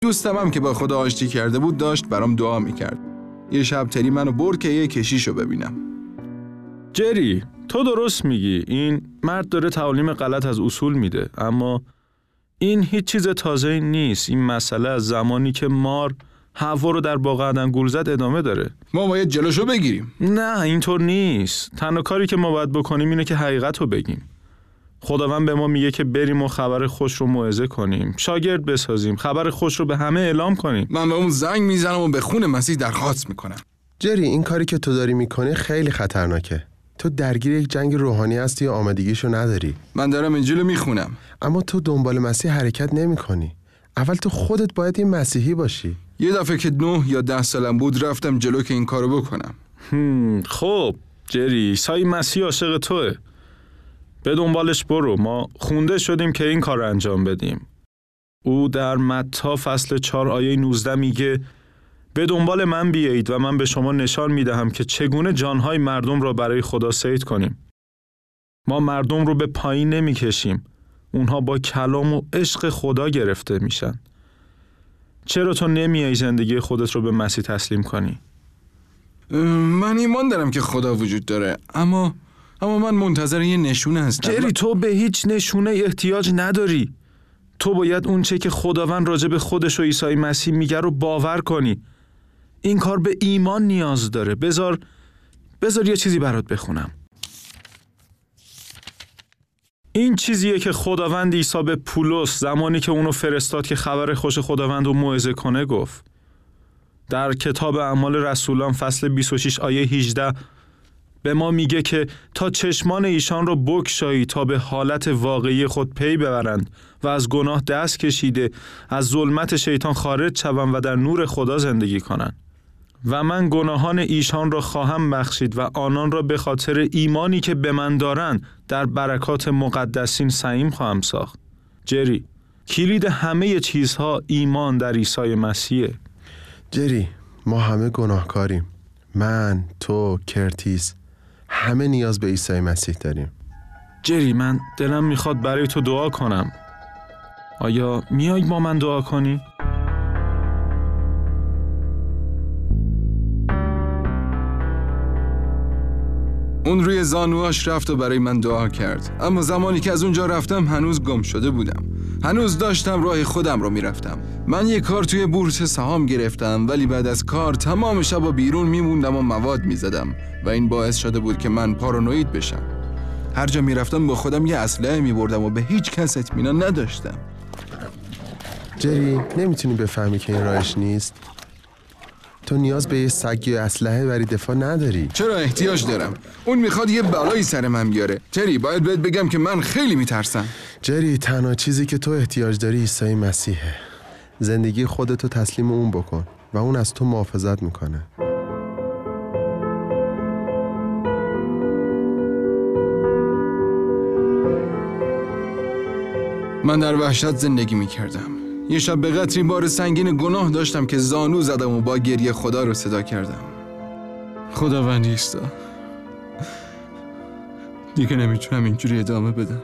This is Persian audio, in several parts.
دوستم هم که با خدا آشتی کرده بود داشت برام دعا میکرد. یه شب تری منو برد که یه کشیشو ببینم. جری، تو درست میگی. این مرد داره تعالیم غلط از اصول میده، اما این هیچ چیز تازه‌ای نیست. این مسئله از زمانی که مار حوا رو در باغ عدن گول زد ادامه داره. ما باید جلوشو بگیریم. نه، اینطور نیست. تنها کاری که ما باید بکنیم اینه که حقیقت رو بگیم. خداوند به ما میگه که بریم و خبر خوش رو موعظه کنیم، شاگرد بسازیم، خبر خوش رو به همه اعلام کنیم. من به اون زنگ میزنم و به خون مسیح درخواست میکنم. جری، این کاری که تو داری میکنی خیلی خطرناکه. تو درگیر یک جنگ روحانی هستی و آمادگیشو نداری. من دارم انجیل میخونم. اما تو دنبال مسیح حرکت نمیکنی. اول تو خودت باید این مسیحی باشی. یه دفعه که 9 یا 10 سالم بود رفتم جلو که این کارو بکنم. خب جری، عیسی مسیح عاشق توه. به دنبالش برو. ما خونده شدیم که این کار رو انجام بدیم. او در متی فصل 4 آیه 19 میگه به دنبال من بیایید و من به شما نشان میدهم که چگونه جانهای مردم را برای خدا صید کنیم. ما مردم رو به پایین نمیکشیم. اونها با کلام و عشق خدا گرفته میشن. چرا تو نمیای زندگی خودت رو به مسیح تسلیم کنی؟ من ایمان دارم که خدا وجود داره، اما من منتظر یه نشونه هستم. جری، تو به هیچ نشونه احتیاج نداری. تو باید اون چه که خداوند راجع به خودش و عیسی مسیح میگه رو باور کنی. این کار به ایمان نیاز داره. بذار یه چیزی برات بخونم. این چیزیه که خداوند عیسی به پولس زمانی که اونو فرستاد که خبر خوش خداوند رو موعظه کنه گفت. در کتاب اعمال رسولان فصل 26 آیه 18 به ما میگه که تا چشمان ایشان رو بگشایی تا به حالت واقعی خود پی ببرند و از گناه دست کشیده از ظلمت شیطان خارج شوند و در نور خدا زندگی کنند. و من گناهان ایشان را خواهم بخشید و آنان را به خاطر ایمانی که به من دارند در برکات مقدسین سعیم خواهم ساخت. جری، کلید همه چیزها ایمان در عیسی مسیحه. جری، ما همه گناهکاریم. من، تو، کرتیس، همه نیاز به عیسی مسیح داریم. جری، من دلم میخواد برای تو دعا کنم. آیا میای با من دعا کنی؟ اون روی زانوهاش رفت و برای من دعا کرد، اما زمانی که از اونجا رفتم هنوز گم شده بودم. هنوز داشتم راه خودم رو میرفتم. من یه کار توی بورس سهام گرفتم، ولی بعد از کار تمام شب بیرون میموندم و مواد میزدم و این باعث شده بود که من پارانوید بشم. هر جا میرفتم با خودم یه اسلحه میبردم و به هیچ کس اطمینان نداشتم. جری، نمیتونی بفهمی که این راهش نیست؟ تو نیاز به یه سگ یا اسلحه برای دفاع نداری. چرا احتیاج دارم؟ اون میخواد یه بلایی سر من بیاره. جری، باید بهت بگم که من خیلی میترسم. جری، تنها چیزی که تو احتیاج داری عیسی مسیحه. زندگی خودتو تسلیم اون بکن و اون از تو محافظت میکنه. من در وحشت زندگی میکردم. یه شب به قدری بار سنگین گناه داشتم که زانو زدم و با گریه خدا رو صدا کردم. خداوند عیسی، دیگه نمیتونم اینجوری ادامه بدم.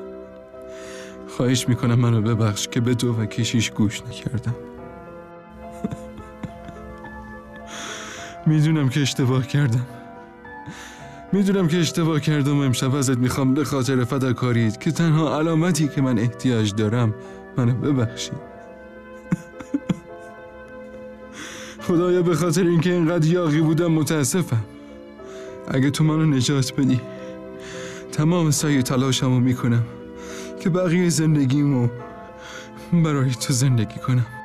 خواهش میکنم منو ببخش که به تو و کشیش گوش نکردم. میدونم که اشتباه کردم و امشب ازت میخوام به خاطر فداکاریت که تنها علامتی که من احتیاج دارم منو ببخشی. خدایا، به خاطر اینکه اینقدر یاغی بودم متاسفم. اگه تو منو نجات بدی تمام سعی تلاشمو میکنم که بقیه زندگیمو برای تو زندگی کنم.